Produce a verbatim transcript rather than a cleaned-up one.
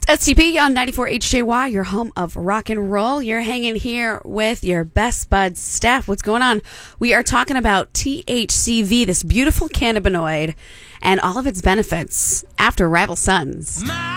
S T P on ninety-four H J Y, your home of rock and roll. You're hanging here with your best buds, Steph. What's going on? We are talking about T H C V, this beautiful cannabinoid, and all of its benefits after Rival Sons.